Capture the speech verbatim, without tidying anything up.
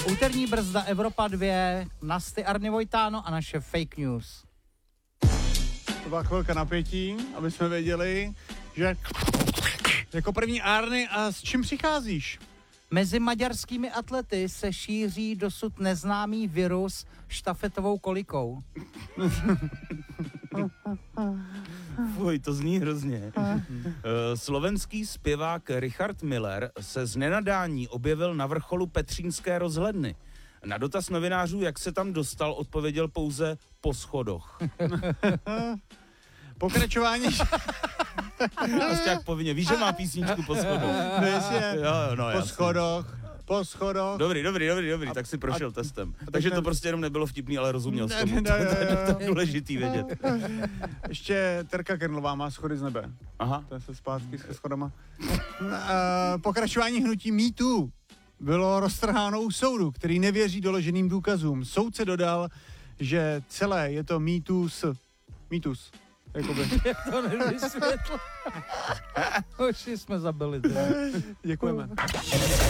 Úterní brzda Evropa dva, Nasty Arny Vojtáno a naše fake news. To byla chvilka napětí, aby jsme věděli, že jako první Arny, a s čím přicházíš? Mezi maďarskými atlety se šíří dosud neznámý virus štafetovou kolikou. Fuj, to zní hrozně. Uh, slovenský zpěvák Richard Miller se z nenadání objevil na vrcholu Petřínské rozhledny. Na dotaz novinářů, jak se tam dostal, odpověděl pouze po schodoch. Pokračování... Prostě jak povinně. Víš, že má písničku po schodoch? No jasně, Jo, jo, no, po jasně. schodoch, po schodoch. Dobrý, dobrý, dobrý, dobrý, A- tak si prošel a- testem. a Takže ten- to prostě jenom nebylo vtipný, ale rozuměl Ne, jsi tomu. ne, To, ne, to, ne, to, to je důležitý vědět. Ještě Terka Kernlová má schody z nebe. Aha. To je se zpátky se schodama. Uh, pokračování hnutí Me Too bylo roztrháno u soudu, který nevěří doloženým důkazům. Soudce dodal, že celé je to mýtus. Mýtus. Jakoby. Jak to nevysvětl? Hoši jsme zabili. Teda. Děkujeme.